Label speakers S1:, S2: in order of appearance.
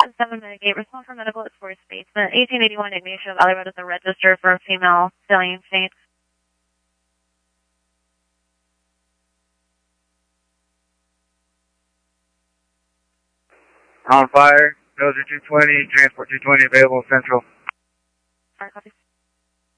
S1: 7 Mitigate, respond for medical at Forest Space. The 1881 Ignacio Valley Road is a register for a female stallion state.
S2: On fire, Dozer 220, transport 220 available central.
S1: Fire copy.